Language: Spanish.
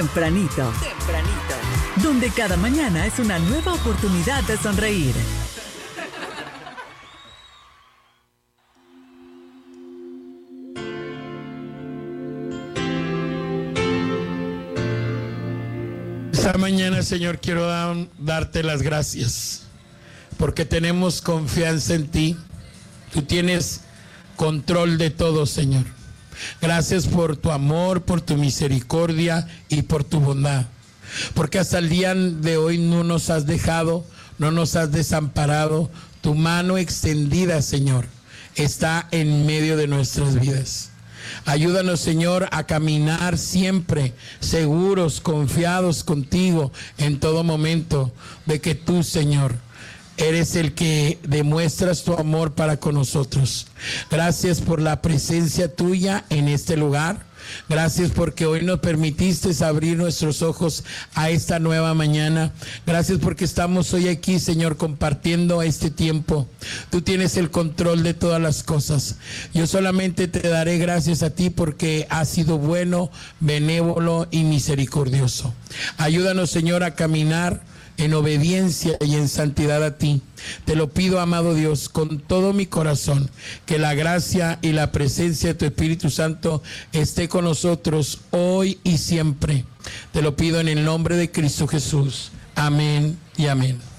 Tempranito. Donde cada mañana es una nueva oportunidad de sonreír. Esta mañana, Señor, quiero darte las gracias porque tenemos confianza en ti. Tú tienes control de todo, Señor. Gracias por tu amor, por tu misericordia y por tu bondad. Porque hasta el día de hoy no nos has dejado, no nos has desamparado. Tu mano extendida, Señor, está en medio de nuestras vidas. Ayúdanos, Señor, a caminar siempre seguros, confiados contigo en todo momento, de que tú, Señor, eres el que demuestras tu amor para con nosotros. Gracias por la presencia tuya en este lugar. Gracias porque hoy nos permitiste abrir nuestros ojos a esta nueva mañana. Gracias porque estamos hoy aquí, Señor, compartiendo este tiempo. Tú tienes el control de todas las cosas. Yo solamente te daré gracias a ti porque has sido bueno, benévolo y misericordioso. Ayúdanos, Señor, a caminar en obediencia y en santidad a ti. Te lo pido, amado Dios, con todo mi corazón, que la gracia y la presencia de tu Espíritu Santo esté con nosotros hoy y siempre. Te lo pido en el nombre de Cristo Jesús. Amén y amén.